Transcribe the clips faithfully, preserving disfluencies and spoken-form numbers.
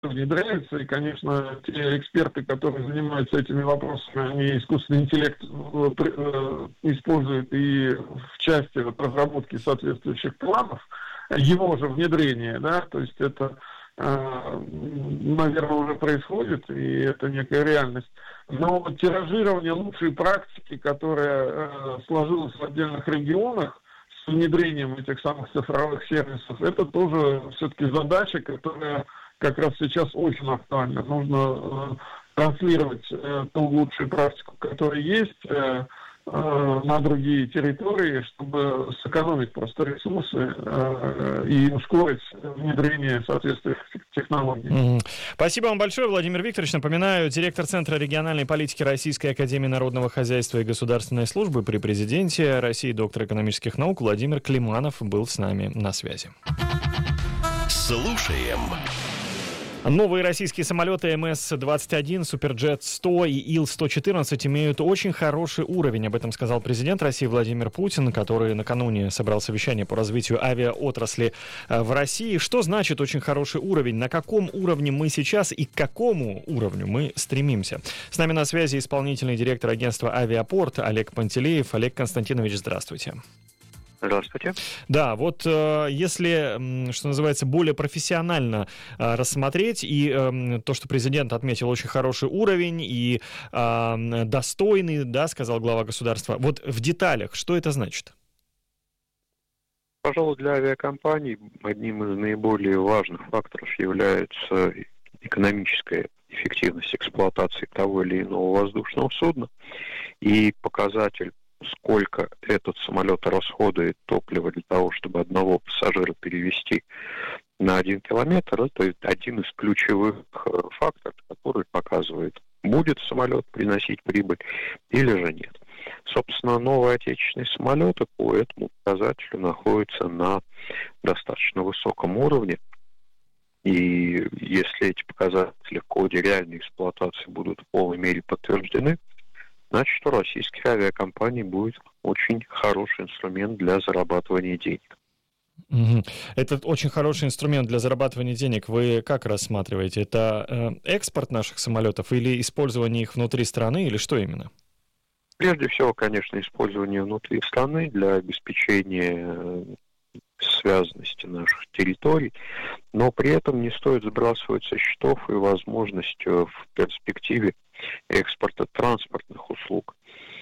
внедряются, и, конечно, те эксперты, которые занимаются этими вопросами, они искусственный интеллект используют и в части вот разработки соответствующих планов, его же внедрения, да, то есть это, наверное, уже происходит, и это некая реальность. Но тиражирование лучшей практики, которая сложилась в отдельных регионах, с внедрением этих самых цифровых сервисов, это тоже все-таки задача, которая как раз сейчас очень актуальна. Нужно транслировать ту лучшую практику, которая есть, на другие территории, чтобы сэкономить просто ресурсы э, и ускорить внедрение соответствующих технологий. Mm-hmm. Спасибо вам большое, Владимир Викторович. Напоминаю, директор Центра региональной политики Российской академии народного хозяйства и государственной службы при президенте России, доктор экономических наук Владимир Климанов был с нами на связи. Слушаем. Новые российские самолеты эм эс двадцать один, Суперджет сто и Ил сто четырнадцать имеют очень хороший уровень. Об этом сказал президент России Владимир Путин, который накануне собрал совещание по развитию авиаотрасли в России. Что значит очень хороший уровень? На каком уровне мы сейчас и к какому уровню мы стремимся? С нами на связи исполнительный директор агентства «Авиапорт» Олег Пантелеев. Олег Константинович, здравствуйте. Здравствуйте. Да, вот э, если, что называется, более профессионально э, рассмотреть, и э, то, что президент отметил очень хороший уровень и э, достойный, да, сказал глава государства, вот в деталях, что это значит? Пожалуй, для авиакомпаний одним из наиболее важных факторов является экономическая эффективность эксплуатации того или иного воздушного судна, и показатель, сколько этот самолет расходует топлива для того, чтобы одного пассажира перевести на один километр, это один из ключевых факторов, который показывает, будет самолет приносить прибыль или же нет. Собственно, новые отечественные самолеты по этому показателю находятся на достаточно высоком уровне. И если эти показатели в ходе реальной эксплуатации будут в полной мере подтверждены, значит, у российских авиакомпаний будет очень хороший инструмент для зарабатывания денег. Угу. Это очень хороший инструмент для зарабатывания денег. Вы как рассматриваете? Это э, экспорт наших самолетов или использование их внутри страны, или что именно? Прежде всего, конечно, использование внутри страны для обеспечения связанности наших территорий, но при этом не стоит сбрасывать со счетов и возможность в перспективе экспорта транспортных услуг.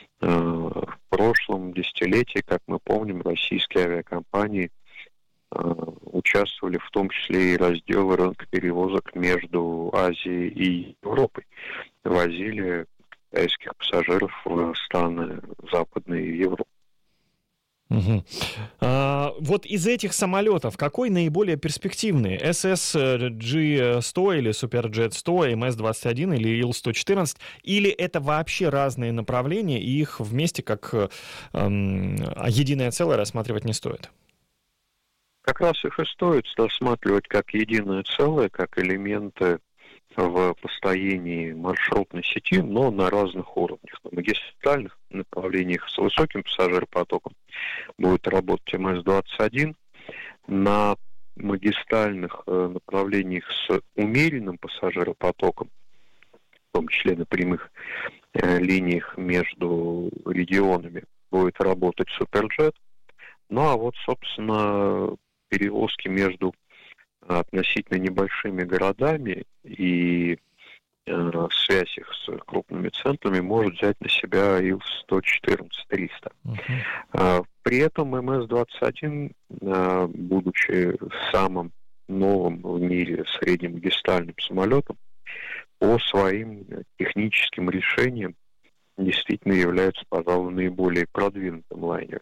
В прошлом десятилетии, как мы помним, российские авиакомпании участвовали в том числе и разделы рынка перевозок между Азией и Европой. Возили китайских пассажиров в страны Западной Европы. Угу. А, вот из этих самолетов какой наиболее перспективный? эс эс джи сто или Суперджет сто, эм эс двадцать один или Ил сто четырнадцать? Или это вообще разные направления, и их вместе как эм, единое целое рассматривать не стоит? Как раз их и стоит рассматривать как единое целое, как элементы в построении маршрутной сети, но на разных уровнях. На магистральных направлениях с высоким пассажиропотоком будет работать эм эс двадцать один, на магистральных направлениях с умеренным пассажиропотоком, в том числе на прямых линиях между регионами, будет работать Суперджет. Ну а вот, собственно, перевозки между относительно небольшими городами и э, связь их с крупными центрами может взять на себя Ил сто четырнадцать триста. Uh-huh. Э, при этом эм эс двадцать один, э, будучи самым новым в мире среднемагистральным самолетом, по своим техническим решениям действительно является, пожалуй, наиболее продвинутым лайнером.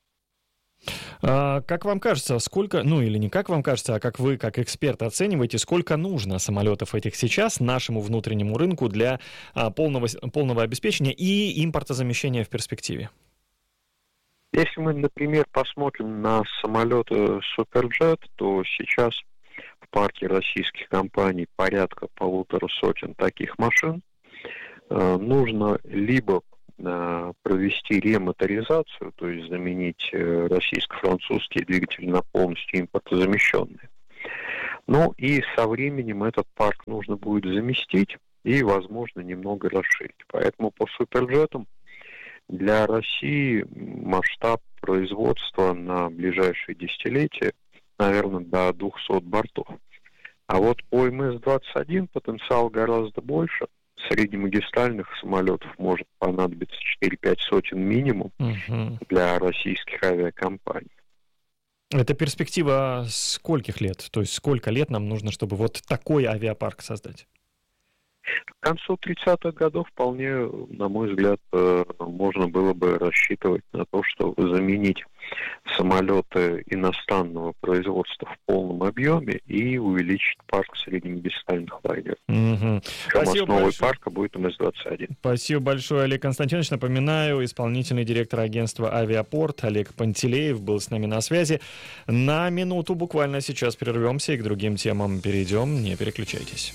А, как вам кажется, сколько, ну или не как вам кажется, а как вы, как эксперт, оцениваете, сколько нужно самолетов этих сейчас нашему внутреннему рынку для а, полного, полного обеспечения и импортозамещения в перспективе? Если мы, например, посмотрим на самолеты Суперджет, то сейчас в парке российских компаний порядка полутора сотен таких машин. Э, нужно либо провести ремоторизацию, то есть заменить российско-французские двигатели на полностью импортозамещенные. Ну и со временем этот парк нужно будет заместить и, возможно, немного расширить. Поэтому по суперджетам для России масштаб производства на ближайшие десятилетия, наверное, до двухсот бортов. А вот по эм эс двадцать один потенциал гораздо больше. Среднемагистральных самолетов может понадобиться четыре-пять сотен минимум угу. для российских авиакомпаний. Это перспектива скольких лет? То есть сколько лет нам нужно, чтобы вот такой авиапарк создать? К концу тридцатых годов вполне, на мой взгляд, можно было бы рассчитывать на то, чтобы заменить самолеты иностранного производства в полном объеме и увеличить парк среднемагистральных лайнеров. Угу. Основой большое. Парка будет эм эс двадцать один. Спасибо большое, Олег Константинович. Напоминаю, исполнительный директор агентства «Авиапорт» Олег Пантелеев был с нами на связи. На минуту буквально сейчас прервемся и к другим темам перейдем. Не переключайтесь.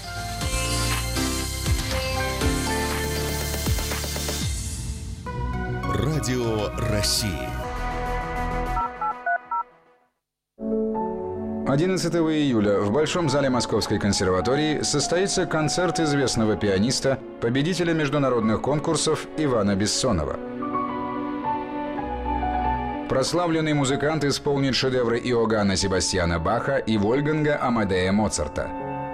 Радио России. одиннадцатого июля в Большом зале Московской консерватории состоится концерт известного пианиста, победителя международных конкурсов Ивана Бессонова. Прославленный музыкант исполнит шедевры Иоганна Себастьяна Баха и Вольфганга Амадея Моцарта.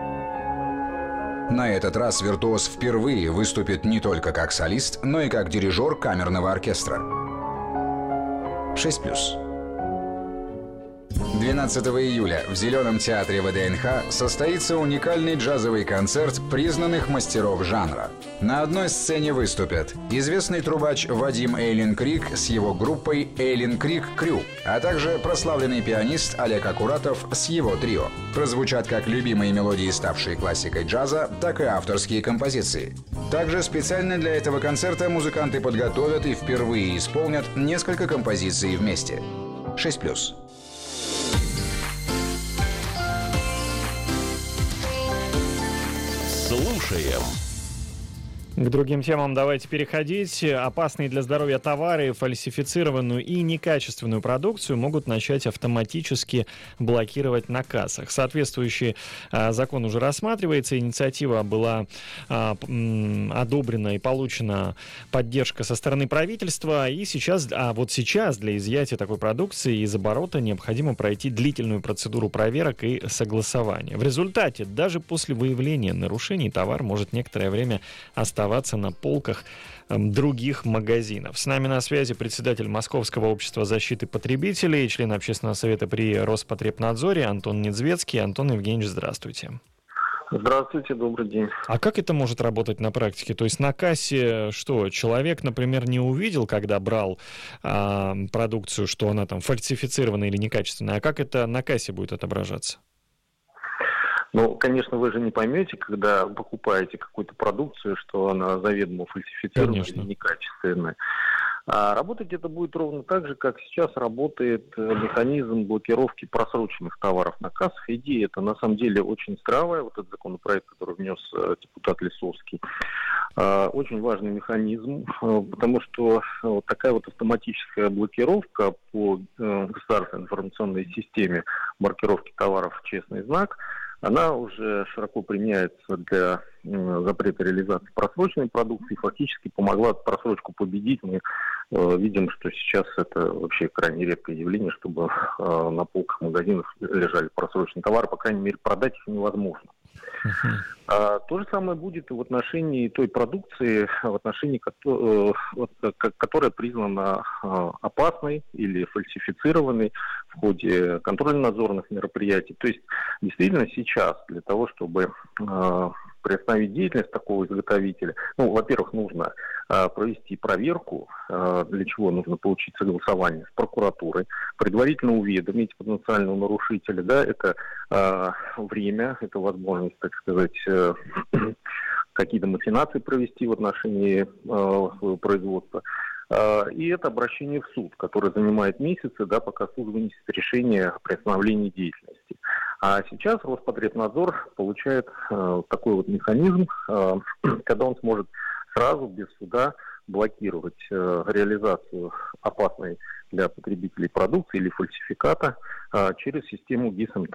На этот раз виртуоз впервые выступит не только как солист, но и как дирижер камерного оркестра. шесть плюс. двенадцатого июля в Зеленом театре вэ дэ эн ха состоится уникальный джазовый концерт признанных мастеров жанра. На одной сцене выступят известный трубач Вадим Эйлин Крик с его группой Эйлин Крик Крю, а также прославленный пианист Олег Акуратов с его трио. Прозвучат как любимые мелодии, ставшие классикой джаза, так и авторские композиции. Также специально для этого концерта музыканты подготовят и впервые исполнят несколько композиций вместе. шесть плюс. Слушаем. К другим темам давайте переходить. Опасные для здоровья товары, фальсифицированную и некачественную продукцию могут начать автоматически блокировать на кассах. Соответствующий а, закон уже рассматривается. Инициатива была а, м, одобрена и получена поддержка со стороны правительства. И сейчас, а вот сейчас для изъятия такой продукции из оборота необходимо пройти длительную процедуру проверок и согласования. В результате, даже после выявления нарушений, товар может некоторое время оставаться оставаться на полках э, других магазинов. С нами на связи председатель Московского общества защиты потребителей, член общественного совета при Роспотребнадзоре Антон Недзвецкий. Антон Евгеньевич, здравствуйте. Здравствуйте, добрый день. А как это может работать на практике? То есть на кассе что, человек, например, не увидел, когда брал э, продукцию, что она там фальсифицированная или некачественная, а как это на кассе будет отображаться? Ну, конечно, вы же не поймете, когда покупаете какую-то продукцию, что она заведомо фальсифицированная или некачественная. А работать это будет ровно так же, как сейчас работает механизм блокировки просроченных товаров на кассах. Идея это на самом деле очень здравая, вот этот законопроект, который внес депутат Лисовский. Очень важный механизм, потому что вот такая вот автоматическая блокировка по государственной информационной системе маркировки товаров «Честный знак», она уже широко применяется для э, запрета реализации просроченной продукции, фактически помогла просрочку победить. Мы э, видим, что сейчас это вообще крайне редкое явление, чтобы э, на полках магазинов лежали просроченные товары, по крайней мере, продать их невозможно. Uh-huh. А, то же самое будет и в отношении той продукции, в отношении ко- э, которая признана э, опасной или фальсифицированной в ходе контрольно-надзорных мероприятий. То есть действительно сейчас для того, чтобы э, приостановить деятельность такого изготовителя, ну, во-первых, нужно э, провести проверку, э, для чего нужно получить согласование с прокуратурой, предварительно уведомить потенциального нарушителя, да, это э, время, это возможность, так сказать, э, какие-то махинации провести в отношении э, своего производства. И это обращение в суд, которое занимает месяцы, да, пока суд вынесет решение о приостановлении деятельности. А сейчас Роспотребнадзор получает э, такой вот механизм, э, когда он сможет сразу без суда блокировать э, реализацию опасной для потребителей продукции или фальсификата э, через систему ГИС-МТ.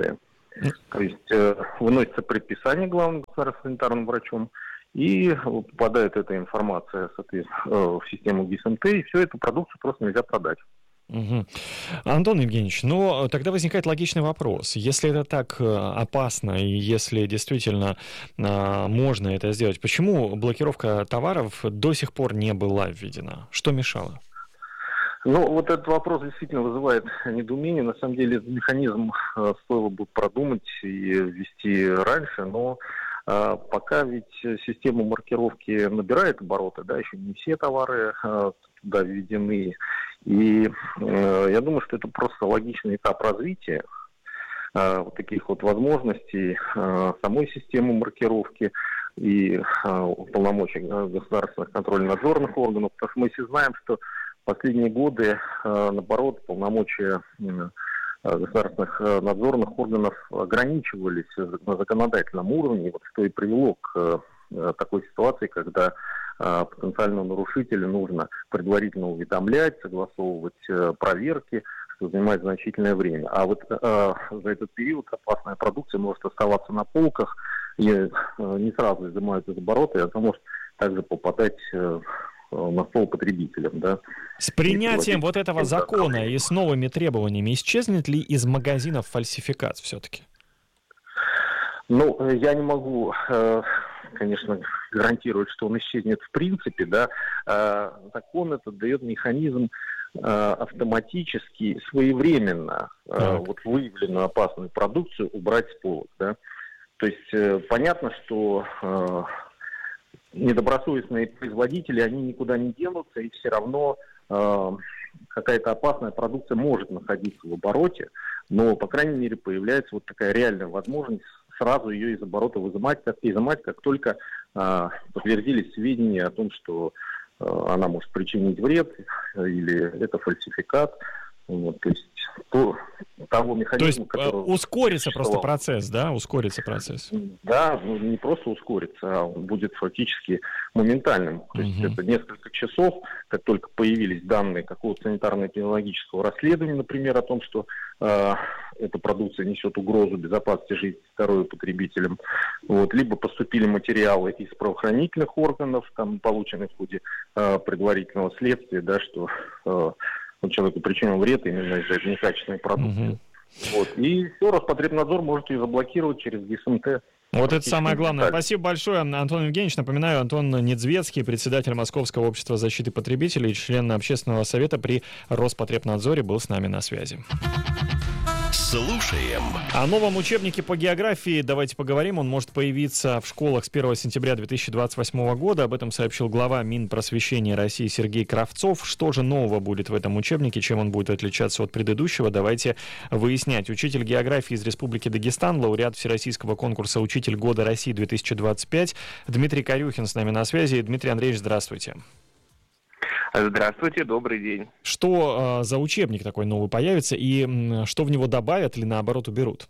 То есть э, выносится предписание главным государственным санитарным врачом, и попадает эта информация, соответственно, в систему ГИСМТ, и всю эту продукцию просто нельзя продать. Угу. Антон Евгеньевич, ну тогда возникает логичный вопрос. Если это так опасно, и если действительно а, можно это сделать, почему блокировка товаров до сих пор не была введена? Что мешало? Ну, вот этот вопрос действительно вызывает недоумение. На самом деле, этот механизм э, стоило бы продумать и ввести раньше, но э, пока ведь система маркировки набирает обороты, да, еще не все товары э, туда введены. И э, я думаю, что это просто логичный этап развития э, вот таких вот возможностей э, самой системы маркировки и э, полномочий государственных контрольно-надзорных органов. Потому что мы все знаем, что в последние годы, э, наоборот, полномочия э, государственных э, надзорных органов ограничивались на законодательном уровне, вот что и привело к э, такой ситуации, когда э, потенциальному нарушителю нужно предварительно уведомлять, согласовывать э, проверки, что занимает значительное время. А вот э, за этот период опасная продукция может оставаться на полках, и э, не сразу изымаются из оборота, и она может также попадать э, на стол потребителям, да. С принятием вот этого закона и с новыми требованиями исчезнет ли из магазинов фальсификат все-таки? Ну, я не могу, конечно, гарантировать, что он исчезнет в принципе, да. Закон этот дает механизм автоматически, своевременно так. вот выявленную опасную продукцию убрать с полок, да. То есть понятно, что недобросовестные производители, они никуда не денутся, и все равно э, какая-то опасная продукция может находиться в обороте, но, по крайней мере, появляется вот такая реальная возможность сразу ее из оборота изымать, как, изымать, как только э, подтвердились сведения о том, что э, она может причинить вред, или это фальсификат. Вот, то есть то, того механизма, то есть ускорится просто процесс, да? Ускорится процесс. Да, ну, не просто ускорится, а он будет фактически моментальным. То есть угу. это несколько часов, как только появились данные какого-то санитарно-эпидемиологического расследования, например, о том, что э, эта продукция несет угрозу безопасности жизни и здоровья потребителям, вот, либо поступили материалы из правоохранительных органов, там, полученные в ходе э, предварительного следствия, да, что э, человеку причинил вред именно из-за некачественной продукции. Угу. Вот. И все, Роспотребнадзор может ее заблокировать через ГИСМТ. Вот это самое главное. Спасибо большое, Антон Евгеньевич. Напоминаю, Антон Недзвецкий, председатель Московского общества защиты потребителей и член общественного совета при Роспотребнадзоре, был с нами на связи. Слушаем. О новом учебнике по географии давайте поговорим. Он может появиться в школах с первого сентября две тысячи двадцать восьмого года. Об этом сообщил глава Минпросвещения России Сергей Кравцов. Что же нового будет в этом учебнике, чем он будет отличаться от предыдущего, давайте выяснять. Учитель географии из Республики Дагестан, лауреат Всероссийского конкурса «Учитель года России две тысячи двадцать пять» Дмитрий Корюхин с нами на связи. Дмитрий Андреевич, здравствуйте. Здравствуйте, добрый день. Что э, за учебник такой новый появится и э, что в него добавят или наоборот уберут?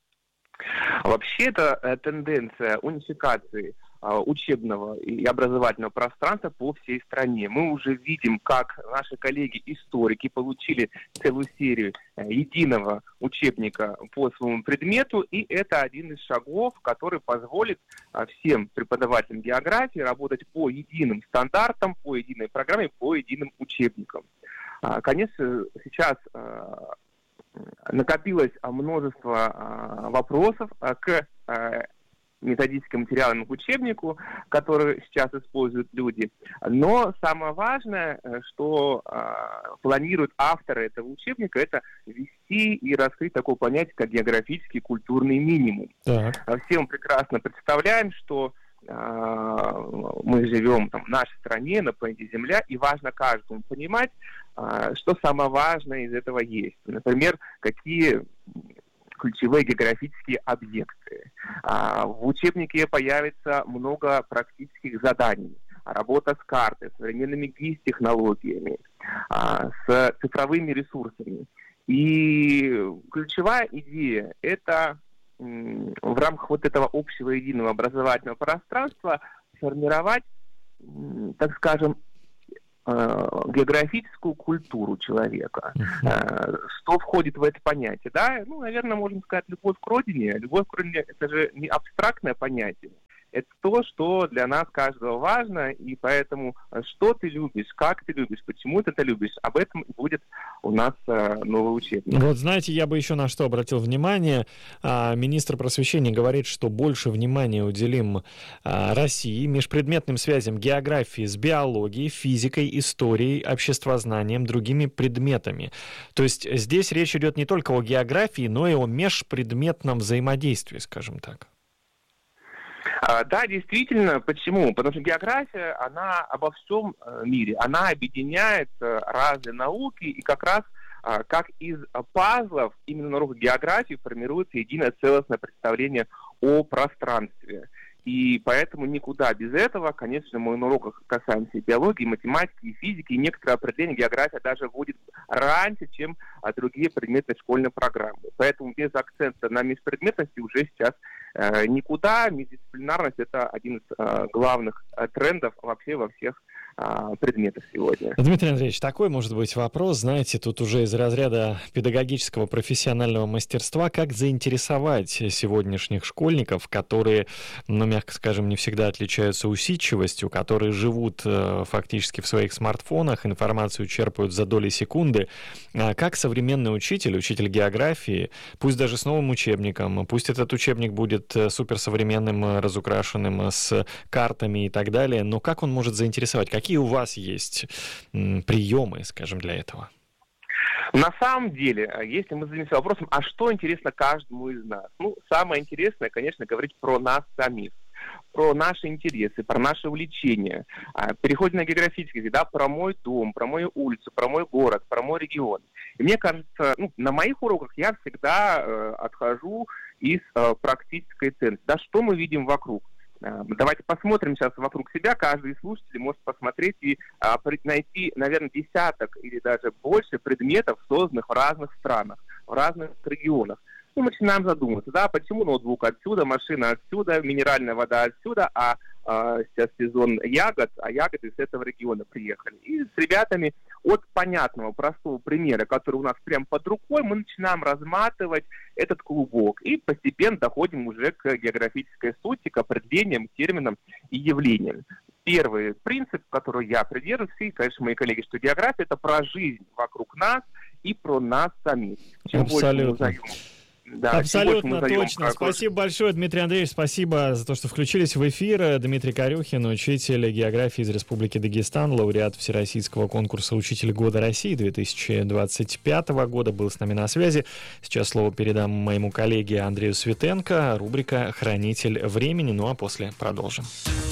Вообще это э, тенденция унификации э, учебного и образовательного пространства по всей стране. Мы уже видим, как наши коллеги-историки получили целую серию э, единого учебника по своему предмету, и это один из шагов, который позволит э, всем преподавателям географии работать по единым стандартам, по единой программе, по единым учебникам. Э, конечно, сейчас э, накопилось множество вопросов к методическим материалам к учебнику, которые сейчас используют люди. Но самое важное, что планируют авторы этого учебника, это ввести и раскрыть такое понятие, как географический культурный минимум. Так. Все мы прекрасно представляем, что мы живем там, в нашей стране, на планете Земля, и важно каждому понимать, что самое важное из этого есть. Например, какие ключевые географические объекты. В учебнике появится много практических заданий. Работа с картой, с современными ГИС-технологиями, с цифровыми ресурсами. И ключевая идея – это в рамках вот этого общего единого образовательного пространства сформировать, так скажем, э, географическую культуру человека. Э, что входит в это понятие? Да, ну, наверное, можно сказать, любовь к родине. Любовь к родине – это же не абстрактное понятие. Это то, что для нас каждого важно, и поэтому что ты любишь, как ты любишь, почему ты это любишь, об этом будет у нас э, новый учебник. Вот знаете, я бы еще на что обратил внимание. А, министр просвещения говорит, что больше внимания уделим а, России, межпредметным связям географии с биологией, физикой, историей, обществознанием, другими предметами. То есть здесь речь идет не только о географии, но и о межпредметном взаимодействии, скажем так. Да, действительно. Почему? Потому что география, она обо всем мире, она объединяет разные науки, и как раз как из пазлов именно на уроках географии формируется единое целостное представление о пространстве. И поэтому никуда без этого, конечно, мы на уроках касаемся и биологии, и математики, и физики, и некоторые определения география даже вводит раньше, чем другие предметы школьной программы. Поэтому без акцента на межпредметности уже сейчас э, никуда. Междисциплинарность – это один из э, главных э, трендов вообще во всех предметов сегодня. Дмитрий Андреевич, такой может быть вопрос, знаете, тут уже из разряда педагогического профессионального мастерства, как заинтересовать сегодняшних школьников, которые, ну, мягко скажем, не всегда отличаются усидчивостью, которые живут э, фактически в своих смартфонах, информацию черпают за доли секунды. А как современный учитель, учитель географии, пусть даже с новым учебником, пусть этот учебник будет суперсовременным, разукрашенным, с картами и так далее, но как он может заинтересовать? Какие у вас есть м, приемы, скажем, для этого? На самом деле, если мы зададимся вопросом, а что интересно каждому из нас? Ну, самое интересное, конечно, говорить про нас самих, про наши интересы, про наши увлечения. Переходим на географический, да, про мой дом, про мою улицу, про мой город, про мой регион. И мне кажется, ну, на моих уроках я всегда э, отхожу из э, практической ценности. Да, что мы видим вокруг? Давайте посмотрим сейчас вокруг себя. Каждый из слушателей может посмотреть и а, найти, наверное, десяток или даже больше предметов, созданных в разных странах, в разных регионах. Мы начинаем задумываться, да, почему ноутбук отсюда, машина отсюда, минеральная вода отсюда, а, а сейчас сезон ягод, а ягоды из этого региона приехали. И с ребятами от понятного, простого примера, который у нас прямо под рукой, мы начинаем разматывать этот клубок и постепенно доходим уже к географической сути, к определениям, к терминам и явлениям. Первый принцип, который я придерживаюсь, и, конечно, мои коллеги, что география – это про жизнь вокруг нас и про нас самих. Чем абсолютно. Больше мы узнаем, да, абсолютно точно. Как... Спасибо большое, Дмитрий Андреевич. Спасибо за то, что включились в эфир. Дмитрий Корюхин, учитель географии из Республики Дагестан, лауреат Всероссийского конкурса «Учитель года России» две тысячи двадцать пятого года, был с нами на связи. Сейчас слово передам моему коллеге Андрею Светенко. Рубрика «Хранитель времени». Ну а после продолжим.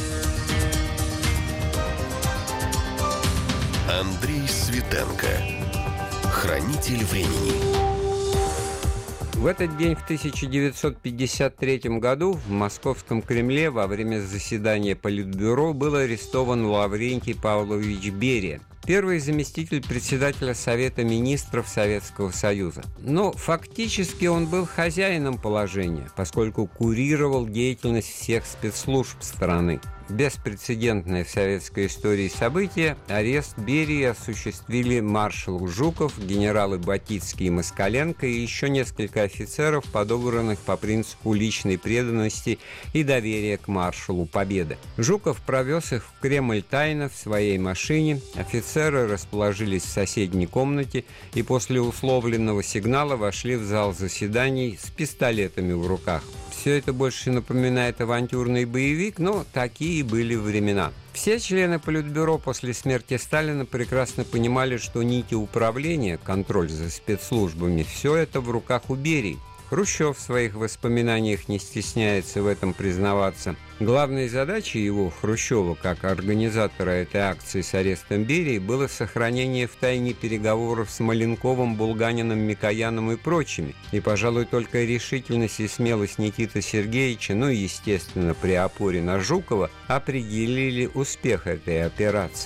Андрей Светенко. Хранитель времени. В этот день в тысяча девятьсот пятьдесят третьем году в Московском Кремле во время заседания Политбюро был арестован Лаврентий Павлович Берия, первый заместитель председателя Совета министров Советского Союза. Но фактически он был хозяином положения, поскольку курировал деятельность всех спецслужб страны. Беспрецедентное в советской истории событие – арест Берии осуществили маршал Жуков, генералы Батицкий и Москаленко и еще несколько офицеров, подобранных по принципу личной преданности и доверия к маршалу Победы. Жуков провез их в Кремль тайно в своей машине, офицеры расположились в соседней комнате и после условленного сигнала вошли в зал заседаний с пистолетами в руках. Все это больше напоминает авантюрный боевик, но такие были времена. Все члены Политбюро после смерти Сталина прекрасно понимали, что нити управления, контроль за спецслужбами, все это в руках у Берии. Хрущев в своих воспоминаниях не стесняется в этом признаваться. Главной задачей его, Хрущева, как организатора этой акции с арестом Берии, было сохранение в тайне переговоров с Маленковым, Булганиным, Микояном и прочими. И, пожалуй, только решительность и смелость Никиты Сергеевича, ну и, естественно, при опоре на Жукова, определили успех этой операции.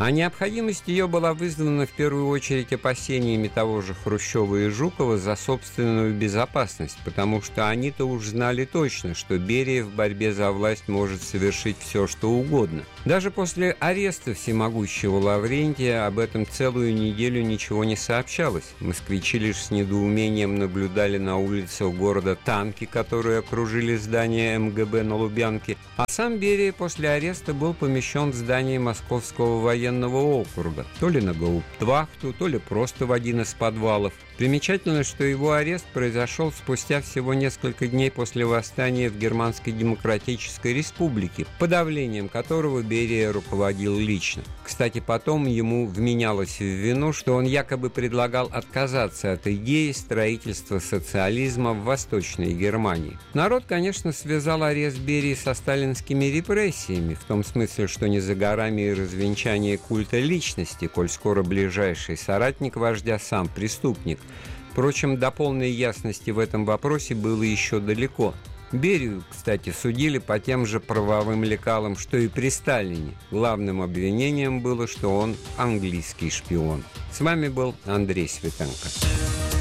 А необходимость ее была вызвана в первую очередь опасениями того же Хрущева и Жукова за собственную безопасность, потому что они-то уж знали точно, что Берия в борьбе за власть может совершить все, что угодно. Даже после ареста всемогущего Лаврентия об этом целую неделю ничего не сообщалось. Москвичи лишь с недоумением наблюдали на улицах города танки, которые окружили здание эм гэ бэ на Лубянке, а сам Берия после ареста был помещен в здание Московского военного округа, то ли на гауптвахту, то ли просто в один из подвалов. Примечательно, что его арест произошел спустя всего несколько дней после восстания в Германской Демократической Республике, подавлением которого Берия руководил лично. Кстати, потом ему вменялось в вину, что он якобы предлагал отказаться от идеи строительства социализма в Восточной Германии. Народ, конечно, связал арест Берии со сталинскими репрессиями, в том смысле, что не за горами и развенчание культа личности, коль скоро ближайший соратник вождя сам преступник. Впрочем, до полной ясности в этом вопросе было еще далеко. Берию, кстати, судили по тем же правовым лекалам, что и при Сталине. Главным обвинением было, что он английский шпион. С вами был Андрей Светенко.